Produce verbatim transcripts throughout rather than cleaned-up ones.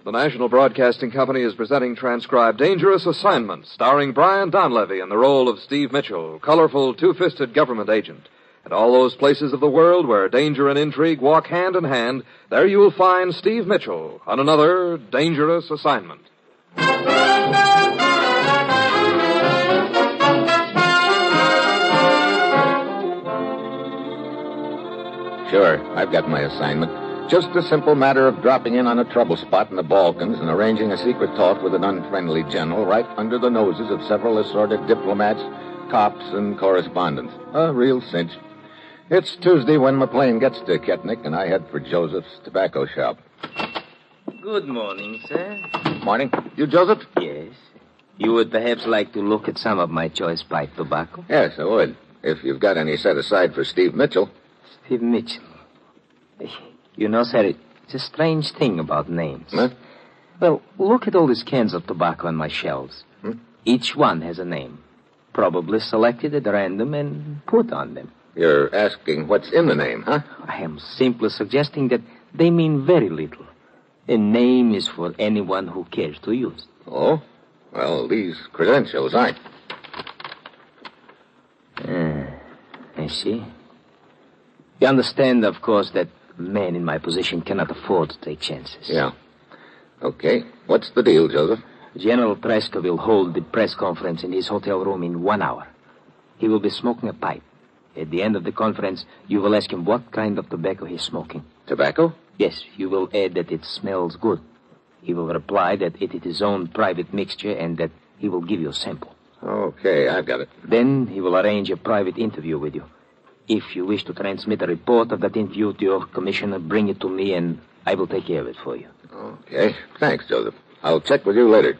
The National Broadcasting Company is presenting transcribed Dangerous Assignment, starring Brian Donlevy in the role of Steve Mitchell, colorful, two-fisted government agent. At all those places of the world where danger and intrigue walk hand in hand, there you will find Steve Mitchell on another Dangerous Assignment. Sure, I've got my assignment. Just a simple matter of dropping in on a trouble spot in the Balkans and arranging a secret talk with an unfriendly general right under the noses of several assorted diplomats, cops, and correspondents. A real cinch. It's Tuesday when my plane gets to Ketnik, and I head for Joseph's tobacco shop. Good morning, sir. Morning. You Joseph? Yes. You would perhaps like to look at some of my choice pipe tobacco? Yes, I would. If you've got any set aside for Steve Mitchell. Steve Mitchell. You know, sir, it's a strange thing about names. Huh? Well, look at all these cans of tobacco on my shelves. Hmm? Each one has a name. Probably selected at random and put on them. You're asking what's in the name, huh? I am simply suggesting that they mean very little. A name is for anyone who cares to use it. Oh? Well, these credentials aren't. Ah, I see. You understand, of course, that men in my position cannot afford to take chances. Yeah. Okay. What's the deal, Joseph? General Tresca will hold the press conference in his hotel room in one hour. He will be smoking a pipe. At the end of the conference, you will ask him what kind of tobacco he's smoking. Tobacco? Yes, you will add that it smells good. He will reply that it is his own private mixture and that he will give you a sample. Okay, I've got it. Then he will arrange a private interview with you. If you wish to transmit a report of that interview to your commissioner, bring it to me and I will take care of it for you. Okay. Thanks, Joseph. I'll check with you later.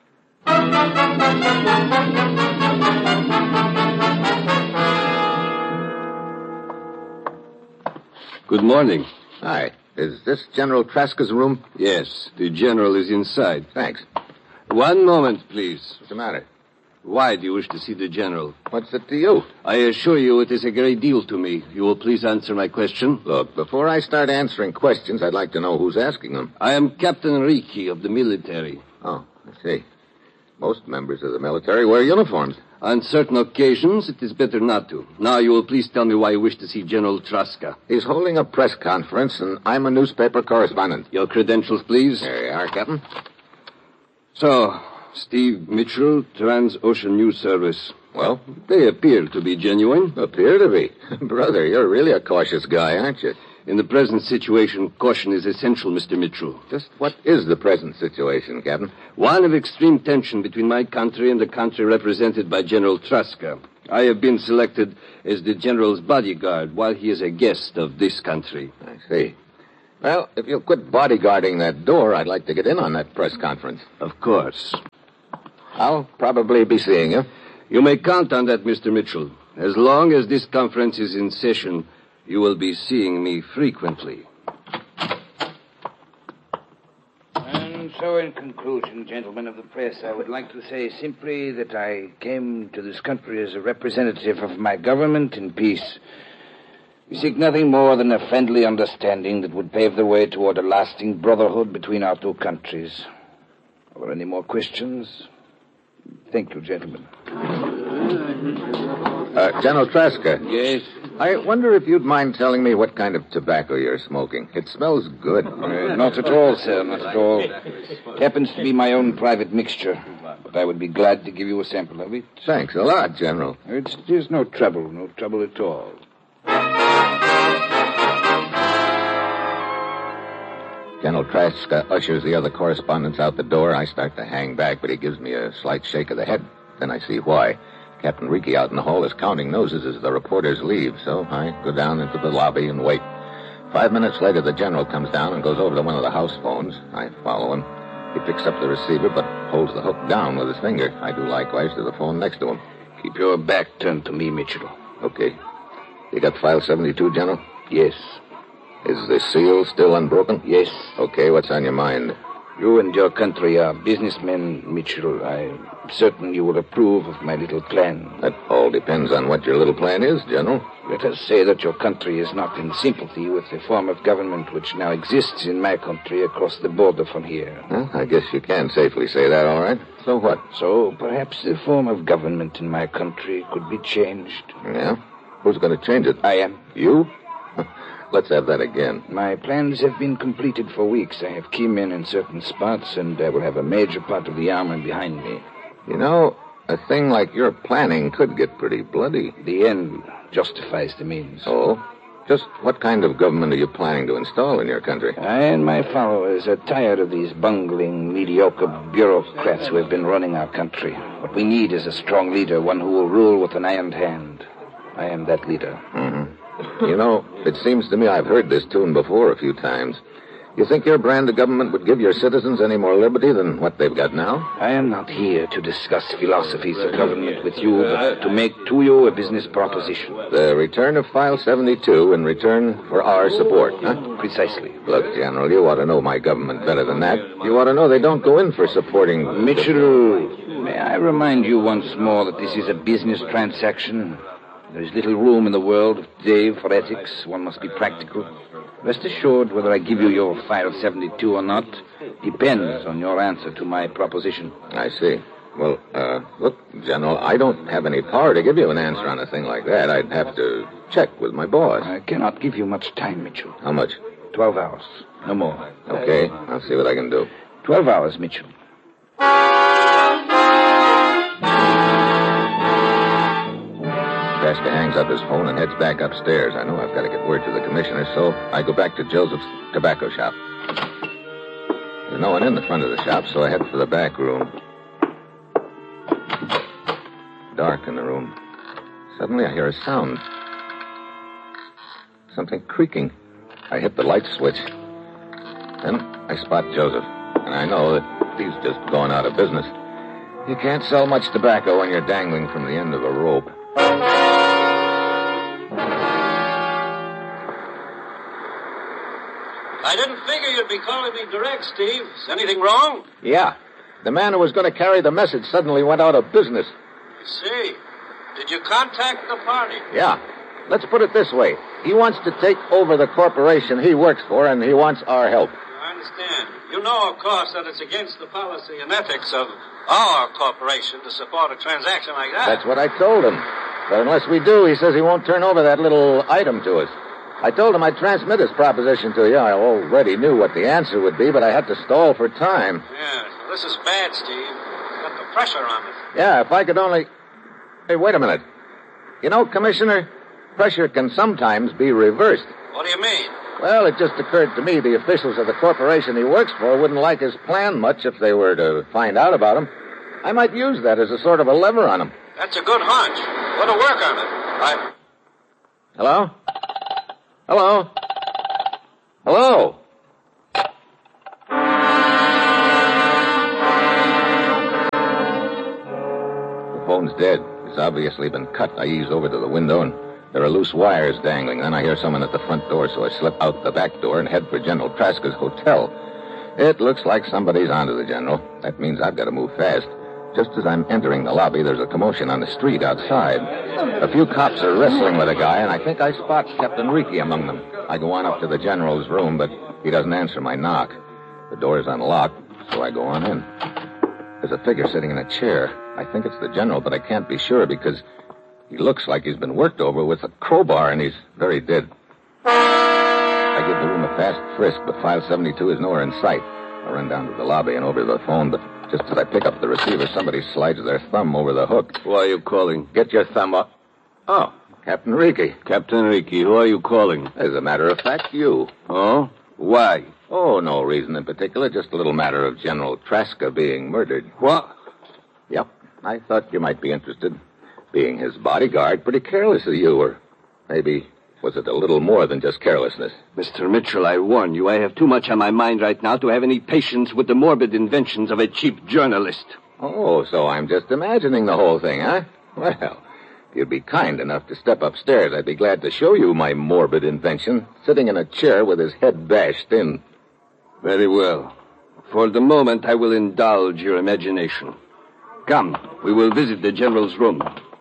Good morning. Hi. Is this General Tresca's room? Yes, the general is inside. Thanks. One moment, please. What's the matter? Why do you wish to see the general? What's it to you? I assure you it is a great deal to me. You will please answer my question? Look, before I start answering questions, I'd like to know who's asking them. I am Captain Ricci of the military. Oh, I see. Most members of the military wear uniforms. On certain occasions, it is better not to. Now you will please tell me why you wish to see General Tresca. He's holding a press conference, and I'm a newspaper correspondent. Your credentials, please. There you are, Captain. So, Steve Mitchell, Trans-Ocean News Service. Well? They appear to be genuine. Appear to be. Brother, you're really a cautious guy, aren't you? In the present situation, caution is essential, Mister Mitchell. Just what is the present situation, Captain? One of extreme tension between my country and the country represented by General Tresca. I have been selected as the general's bodyguard while he is a guest of this country. I see. Well, if you'll quit bodyguarding that door, I'd like to get in on that press conference. Of course. I'll probably be seeing you. You may count on that, Mister Mitchell. As long as this conference is in session, you will be seeing me frequently. And so, in conclusion, gentlemen of the press, I would like to say simply that I came to this country as a representative of my government in peace. We seek nothing more than a friendly understanding that would pave the way toward a lasting brotherhood between our two countries. Are there any more questions? Thank you, gentlemen. Uh, General Tresca. Yes? I wonder if you'd mind telling me what kind of tobacco you're smoking. It smells good. Uh, not at all, sir, not at all. It happens to be my own private mixture, but I would be glad to give you a sample of it. Thanks a lot, General. It's, there's no trouble, no trouble at all. General Tresca ushers the other correspondents out the door. I start to hang back, but he gives me a slight shake of the head. Then I see why. Captain Ricci out in the hall is counting noses as the reporters leave, so I go down into the lobby and wait. Five minutes later, the general comes down and goes over to one of the house phones. I follow him. He picks up the receiver, but holds the hook down with his finger. I do likewise to the phone next to him. Keep your back turned to me, Mitchell. Okay. You got file seventy-two, General? Yes. Is the seal still unbroken? Yes. Okay, what's on your mind? You and your country are businessmen, Mitchell. I'm certain you will approve of my little plan. That all depends on what your little plan is, General. Let us say that your country is not in sympathy with the form of government which now exists in my country across the border from here. Well, I guess you can safely say that, all right. So what? So perhaps the form of government in my country could be changed. Yeah? Who's going to change it? I am. You? Let's have that again. My plans have been completed for weeks. I have key men in certain spots, and I will have a major part of the army behind me. You know, a thing like your planning could get pretty bloody. The end justifies the means. Oh? Just what kind of government are you planning to install in your country? I and my followers are tired of these bungling, mediocre bureaucrats who have been running our country. What we need is a strong leader, one who will rule with an iron hand. I am that leader. Mm-hmm. You know, it seems to me I've heard this tune before a few times. You think your brand of government would give your citizens any more liberty than what they've got now? I am not here to discuss philosophies of government with you, but to make to you a business proposition. The return of File seventy-two in return for our support, huh? Precisely. Look, General, you ought to know my government better than that. You ought to know they don't go in for supporting... Mitchell, may I remind you once more that this is a business transaction? There is little room in the world today for ethics. One must be practical. Rest assured, whether I give you your File seventy-two or not depends on your answer to my proposition. I see. Well, uh, look, General, I don't have any power to give you an answer on a thing like that. I'd have to check with my boss. I cannot give you much time, Mitchell. How much? Twelve hours. No more. Okay, I'll see what I can do. Twelve hours, Mitchell. Traska hangs up his phone and heads back upstairs. I know I've got to get word to the commissioner, so I go back to Joseph's tobacco shop. There's no one in the front of the shop, so I head for the back room. Dark in the room. Suddenly I hear a sound. Something creaking. I hit the light switch. Then I spot Joseph, and I know that he's just gone out of business. You can't sell much tobacco when you're dangling from the end of a rope. I didn't figure you'd be calling me direct, Steve. Is anything wrong? Yeah. The man who was going to carry the message suddenly went out of business. I see. Did you contact the party? Yeah. Let's put it this way. He wants to take over the corporation he works for, and he wants our help. I understand. You know, of course, that it's against the policy and ethics of our corporation to support a transaction like that. That's what I told him. But unless we do, he says he won't turn over that little item to us. I told him I'd transmit his proposition to you. I already knew what the answer would be, but I had to stall for time. Yes, well, this is bad, Steve. Got the pressure on it. Yeah, if I could only... Hey, wait a minute. You know, Commissioner, pressure can sometimes be reversed. What do you mean? Well, it just occurred to me the officials of the corporation he works for wouldn't like his plan much if they were to find out about him. I might use that as a sort of a lever on him. That's a good hunch. Put to work on it. I... Hello? Hello? Hello? The phone's dead. It's obviously been cut. I ease over to the window, and there are loose wires dangling. Then I hear someone at the front door, so I slip out the back door and head for General Traska's hotel. It looks like somebody's onto the General. That means I've got to move fast. Just as I'm entering the lobby, there's a commotion on the street outside. A few cops are wrestling with a guy, and I think I spot Captain Ricci among them. I go on up to the General's room, but he doesn't answer my knock. The door's unlocked, so I go on in. There's a figure sitting in a chair. I think it's the General, but I can't be sure because he looks like he's been worked over with a crowbar, and he's very dead. I give the room a fast frisk, but File seventy-two is nowhere in sight. I run down to the lobby and over to the phone, but just as I pick up the receiver, somebody slides their thumb over the hook. Who are you calling? Get your thumb up. Oh, Captain Ricci. Captain Ricci, who are you calling? As a matter of fact, you. Oh? Why? Oh, no reason in particular, just a little matter of General Traska being murdered. What? Yep, I thought you might be interested. Being his bodyguard, pretty careless of you, or maybe... was it a little more than just carelessness? Mister Mitchell, I warn you, I have too much on my mind right now to have any patience with the morbid inventions of a cheap journalist. Oh, so I'm just imagining the whole thing, huh? Well, if you'd be kind enough to step upstairs, I'd be glad to show you my morbid invention, sitting in a chair with his head bashed in. Very well. For the moment, I will indulge your imagination. Come, we will visit the general's room.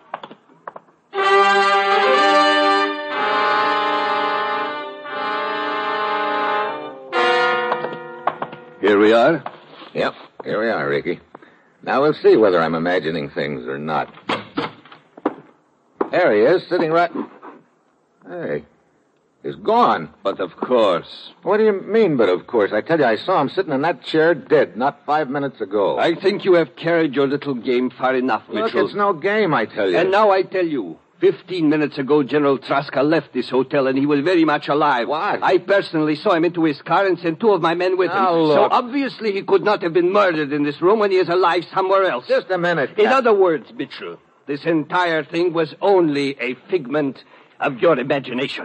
Here we are. Yep, here we are, Ricky. Now we'll see whether I'm imagining things or not. There he is, sitting right... Hey, he's gone. But of course. What do you mean, but of course? I tell you, I saw him sitting in that chair dead not five minutes ago. I think you have carried your little game far enough, Mitchell. Look, it's no game, I tell you. And now I tell you, fifteen minutes ago, General Traska left this hotel, and he was very much alive. What? I personally saw him into his car and sent two of my men with Now, him. look. So obviously he could not have been murdered in this room when he is alive somewhere else. Just a minute, In Cap. other words, Mitchell, this entire thing was only a figment of your imagination.